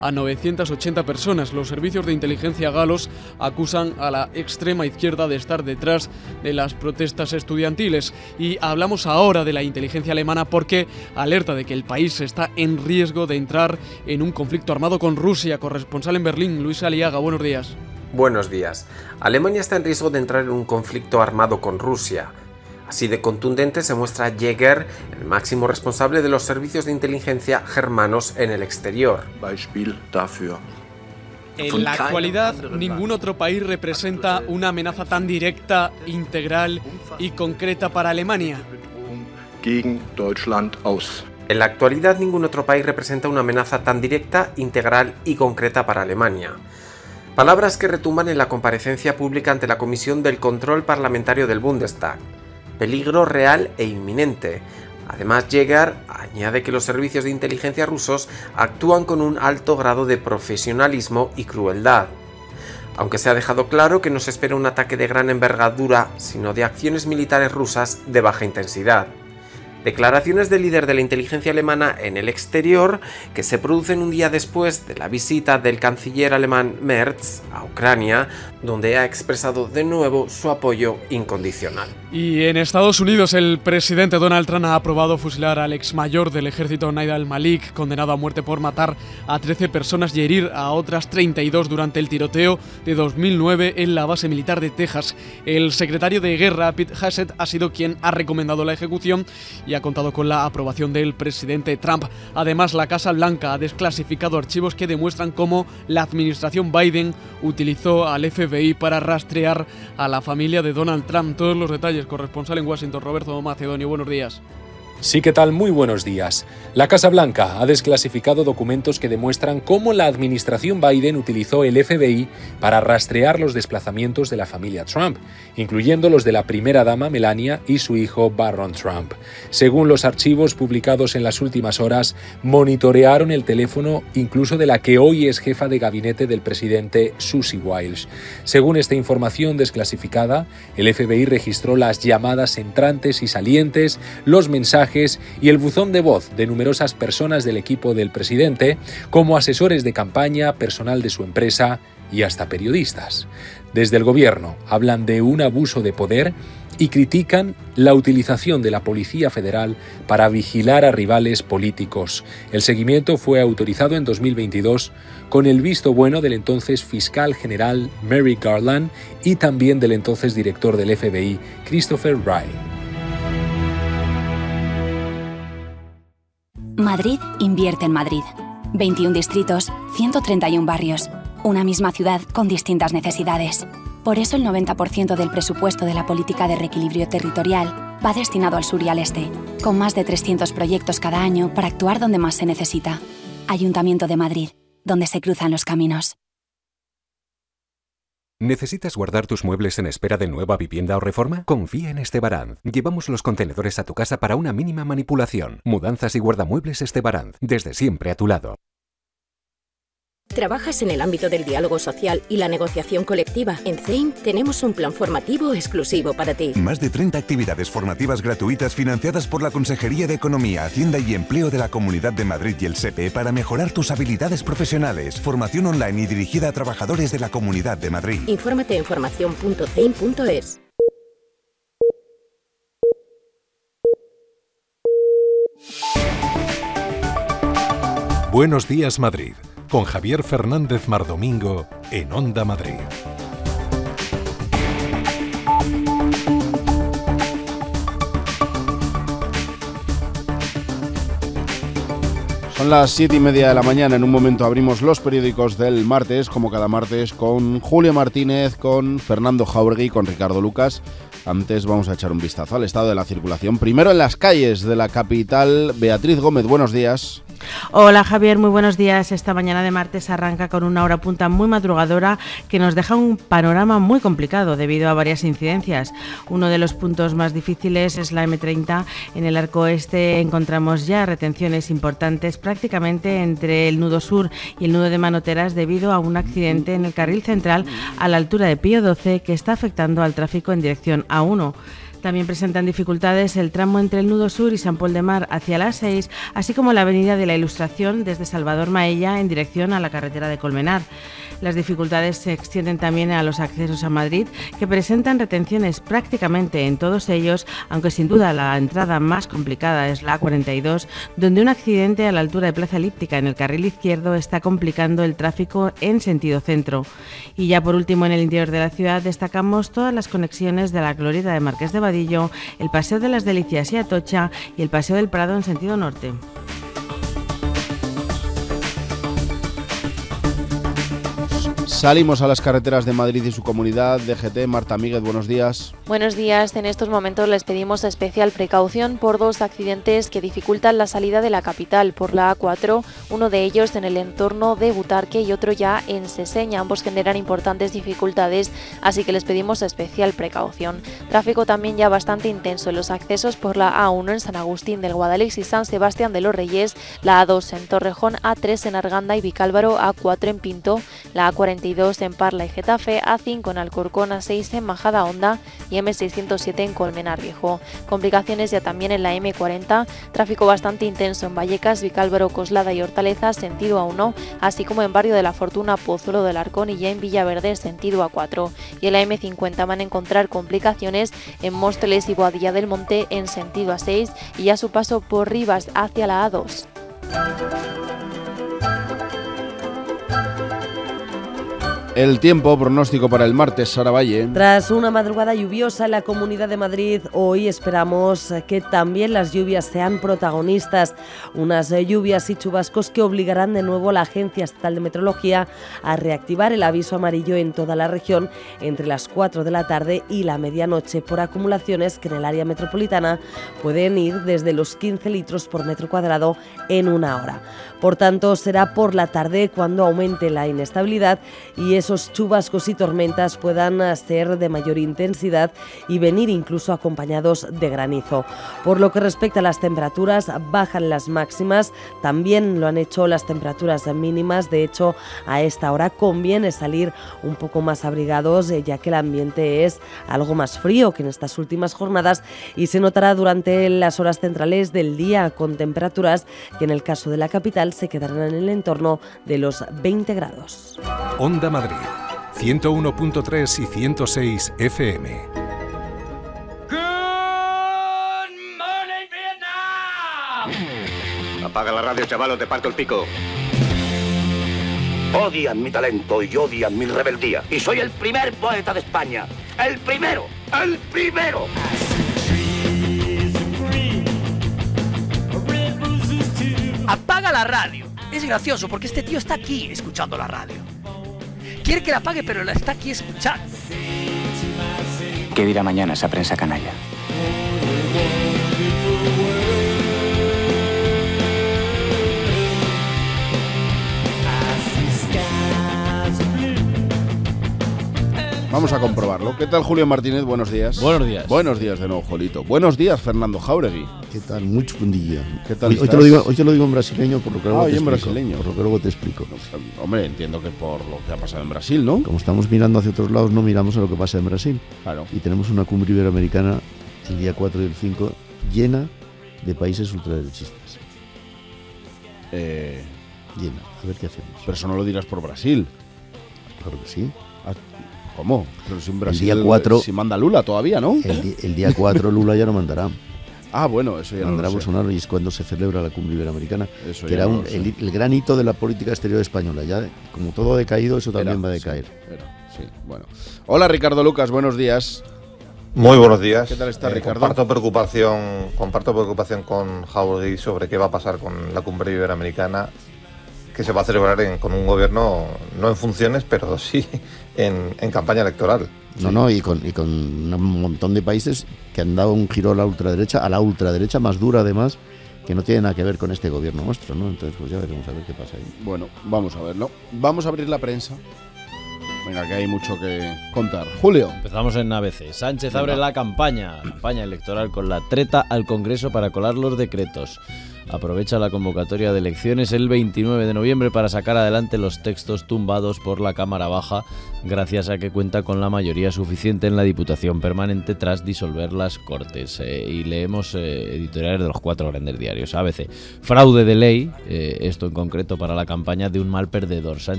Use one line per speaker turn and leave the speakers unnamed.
a 980 personas. Los servicios de inteligencia galos acusan a la extrema izquierda de estar detrás de las protestas estudiantiles. Y hablamos ahora de la inteligencia alemana porque alerta de que el país está en riesgo de entrar en un conflicto armado con Rusia. Corresponsal en Berlín, Luis Aliaga, buenos días.
Buenos días. Alemania está en riesgo de entrar en un conflicto armado con Rusia. Así de contundente se muestra Jäger, el máximo responsable de los servicios de inteligencia germanos en el exterior.
En la actualidad, ningún otro país representa una amenaza tan directa, integral y concreta para Alemania.
En la actualidad, ningún otro país representa una amenaza tan directa, integral y concreta para Alemania. Palabras que retumban en la comparecencia pública ante la Comisión del Control Parlamentario del Bundestag. Peligro real e inminente. Además, Jäger añade que los servicios de inteligencia rusos actúan con un alto grado de profesionalismo y crueldad. Aunque se ha dejado claro que no se espera un ataque de gran envergadura, sino de acciones militares rusas de baja intensidad. Declaraciones del líder de la inteligencia alemana en el exterior que se producen un día después de la visita del canciller alemán Merz a Ucrania, donde ha expresado de nuevo su apoyo incondicional.
Y en Estados Unidos, el presidente Donald Trump ha aprobado fusilar al ex mayor del ejército Naid al-Malik, condenado a muerte por matar a 13 personas y herir a otras 32 durante el tiroteo de 2009 en la base militar de Texas. El secretario de Guerra, Pete Hegseth, ha sido quien ha recomendado la ejecución y ha contado con la aprobación del presidente Trump. Además, la Casa Blanca ha desclasificado archivos que demuestran cómo la administración Biden utilizó al FBI para rastrear a la familia de Donald Trump. Todos los detalles, corresponsal en Washington, Roberto Macedonio, buenos días.
Sí, ¿qué tal? Muy buenos días. La Casa Blanca ha desclasificado documentos que demuestran cómo la administración Biden utilizó el FBI para rastrear los desplazamientos de la familia Trump, incluyendo los de la primera dama Melania y su hijo Barron Trump. Según los archivos publicados en las últimas horas, monitorearon el teléfono incluso de la que hoy es jefa de gabinete del presidente, Susie Wiles. Según esta información desclasificada, el FBI registró las llamadas entrantes y salientes, los mensajes y el buzón de voz de numerosas personas del equipo del presidente, como asesores de campaña, personal de su empresa y hasta periodistas. Desde el gobierno hablan de un abuso de poder y critican la utilización de la Policía Federal para vigilar a rivales políticos. El seguimiento fue autorizado en 2022 con el visto bueno del entonces fiscal general Merrick Garland y también del entonces director del FBI, Christopher Wray.
Madrid invierte en Madrid. 21 distritos, 131 barrios. Una misma ciudad con distintas necesidades. Por eso el 90% del presupuesto de la política de reequilibrio territorial va destinado al sur y al este, con más de 300 proyectos cada año para actuar donde más se necesita. Ayuntamiento de Madrid, donde se cruzan los caminos.
¿Necesitas guardar tus muebles en espera de nueva vivienda o reforma? Confía en Estebaranz. Llevamos los contenedores a tu casa para una mínima manipulación. Mudanzas y guardamuebles Estebaranz, desde siempre a tu lado.
¿Trabajas en el ámbito del diálogo social y la negociación colectiva? En CEIM tenemos un plan formativo exclusivo para ti.
Más de 30 actividades formativas gratuitas financiadas por la Consejería de Economía, Hacienda y Empleo de la Comunidad de Madrid y el SEPE para mejorar tus habilidades profesionales. Formación online y dirigida a trabajadores de la Comunidad de Madrid.
Infórmate en formacion.ceim.es.
Buenos días, Madrid, con Javier Fernández Mardomingo en Onda Madrid.
Son las 7:30 de la mañana. En un momento abrimos los periódicos del martes, como cada martes, con Julio Martínez, con Fernando Jauregui, con Ricardo Lucas. Antes vamos a echar un vistazo al estado de la circulación. Primero en las calles de la capital. Beatriz Gómez, buenos días.
Hola Javier, muy buenos días. Esta mañana de martes arranca con una hora punta muy madrugadora que nos deja un panorama muy complicado debido a varias incidencias. Uno de los puntos más difíciles es la M30. En el arco oeste encontramos ya retenciones importantes prácticamente entre el nudo sur y el nudo de Manoteras debido a un accidente en el carril central a la altura de Pío XII que está afectando al tráfico en dirección A1. También presentan dificultades el tramo entre el Nudo Sur y Sant Pol de Mar hacia la A6, así como la avenida de la Ilustración desde Salvador Maella en dirección a la carretera de Colmenar. Las dificultades se extienden también a los accesos a Madrid, que presentan retenciones prácticamente en todos ellos, aunque sin duda la entrada más complicada es la A42, donde un accidente a la altura de Plaza Elíptica en el carril izquierdo está complicando el tráfico en sentido centro. Y ya por último, en el interior de la ciudad destacamos todas las conexiones de la glorieta de Marqués de Vadillo, el Paseo de las Delicias y Atocha y el Paseo del Prado en sentido norte.
Salimos a las carreteras de Madrid y su comunidad. DGT, Marta Míguez, buenos días.
Buenos días. En estos momentos les pedimos especial precaución por dos accidentes que dificultan la salida de la capital por la A4, uno de ellos en el entorno de Butarque y otro ya en Seseña. Ambos generan importantes dificultades, así que les pedimos especial precaución. Tráfico también ya bastante intenso en los accesos por la A1 en San Agustín del Guadalix y San Sebastián de los Reyes, la A2 en Torrejón, A3 en Arganda y Vicálvaro, A4 en Pinto, la A42 en Parla y Getafe, A5 en Alcorcón, A6 en Majadahonda y M607 en Colmenar Viejo. Complicaciones ya también en la M40, tráfico bastante intenso en Vallecas, Vicálvaro, Coslada y Hortaleza, sentido A1, así como en Barrio de la Fortuna, Pozuelo del Arcón y ya en Villaverde, sentido A4. Y en la M50 van a encontrar complicaciones en Móstoles y Boadilla del Monte en sentido A6 y a su paso por Rivas hacia la A2.
El tiempo, pronóstico para el martes, Sara Valle.
Tras una madrugada lluviosa en la Comunidad de Madrid, hoy esperamos que también las lluvias sean protagonistas. Unas lluvias y chubascos que obligarán de nuevo a la Agencia Estatal de Meteorología a reactivar el aviso amarillo en toda la región entre las 4 de la tarde y la medianoche por acumulaciones que en el área metropolitana pueden ir desde los 15 litros por metro cuadrado en una hora. Por tanto, será por la tarde cuando aumente la inestabilidad y esos chubascos y tormentas puedan ser de mayor intensidad y venir incluso acompañados de granizo. Por lo que respecta a las temperaturas, bajan las máximas, también lo han hecho las temperaturas mínimas. De hecho, a esta hora conviene salir un poco más abrigados, ya que el ambiente es algo más frío que en estas últimas jornadas y se notará durante las horas centrales del día, con temperaturas que en el caso de la capital se quedarán en el entorno de los 20 grados.
Onda Madrid, 101.3 y 106 FM.
Apaga la radio, chaval, o te parto el pico.
Odian mi talento y odian mi rebeldía. Y soy el primer poeta de España. ¡El primero! ¡El primero!
Apaga la radio. Es gracioso porque este tío está aquí escuchando la radio. Quiere que la apague, pero la está aquí escuchando.
¿Qué dirá mañana esa prensa canalla?
Vamos a comprobarlo. ¿Qué tal, Julio Martínez? Buenos días.
Buenos días.
Buenos días de nuevo, Jolito. Buenos días, Fernando Jáuregui.
¿Qué tal? Mucho buen día.
¿Qué tal
hoy te lo digo en brasileño, por lo que luego te explico.
Brasileño.
Por lo que luego te explico.
No, hombre, entiendo que por lo que ha pasado en Brasil, ¿no?
Como estamos mirando hacia otros lados, no miramos a lo que pasa en Brasil.
Claro.
Y tenemos una cumbre iberoamericana el día 4 y el 5 llena de países ultraderechistas. Llena. A ver qué hacemos.
Pero eso no lo dirás por Brasil.
Claro que sí.
¿Cómo? Pero si en Brasil
el día 4,
si manda Lula todavía, ¿no?
El día 4 Lula ya no mandará.
Ah, bueno, eso ya
mandará
no lo sé.
Bolsonaro y es cuando se celebra la cumbre iberoamericana,
eso
que era el gran hito de la política exterior española. Ya, como todo ha decaído, eso también va a decaer.
Sí, bueno. Hola, Ricardo Lucas, buenos días.
Muy buenos días.
¿Qué tal está, Ricardo?
Comparto preocupación con Jáuregui sobre qué va a pasar con la cumbre iberoamericana, que se va a celebrar con un gobierno no en funciones, pero sí en campaña electoral.
Y con un montón de países que han dado un giro a la ultraderecha más dura además, que no tiene nada que ver con este gobierno nuestro, ¿no? Entonces pues ya veremos a ver qué pasa ahí.
Bueno, vamos a verlo. Vamos a abrir la prensa. Venga, que hay mucho que contar. Julio.
Empezamos en ABC. Sánchez abre la campaña electoral con la treta al Congreso para colar los decretos. aprovecha la convocatoria de elecciones el 29 de noviembre para sacar adelante los textos tumbados por la Cámara Baja, gracias a que cuenta con la mayoría suficiente en la Diputación Permanente tras disolver las Cortes. Y leemos editoriales de los 4 grandes diarios. ABC, fraude de ley, esto en concreto para la campaña de un mal perdedor. Sánchez